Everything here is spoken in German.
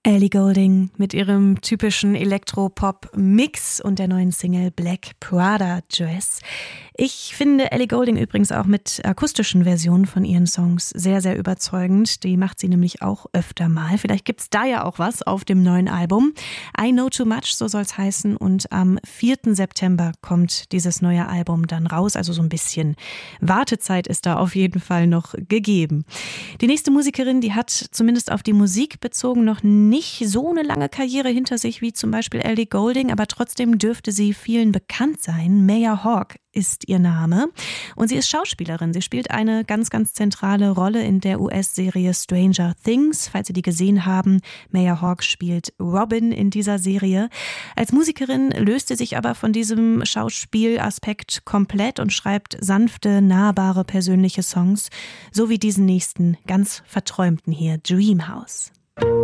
Ellie Goulding mit ihrem typischen Elektropop-Mix und der neuen Single Black Prada Dress. Ich finde Ellie Goulding übrigens auch mit akustischen Versionen von ihren Songs sehr, sehr überzeugend. Die macht sie nämlich auch öfter mal. Vielleicht gibt's da ja auch was auf dem neuen Album. I Know Too Much, so soll's heißen. Und am 4. September kommt dieses neue Album dann raus. Also so ein bisschen Wartezeit ist da auf jeden Fall noch gegeben. Die nächste Musikerin, die hat zumindest auf die Musik bezogen noch nicht so eine lange Karriere hinter sich wie zum Beispiel Ellie Goulding, aber trotzdem dürfte sie vielen bekannt sein. Maya Hawke ist ihr Name und sie ist Schauspielerin. Sie spielt eine ganz, ganz zentrale Rolle in der US-Serie Stranger Things. Falls Sie die gesehen haben, Maya Hawke spielt Robin in dieser Serie. Als Musikerin löst sie sich aber von diesem Schauspielaspekt komplett und schreibt sanfte, nahbare, persönliche Songs, so wie diesen nächsten, ganz verträumten hier, Dream House.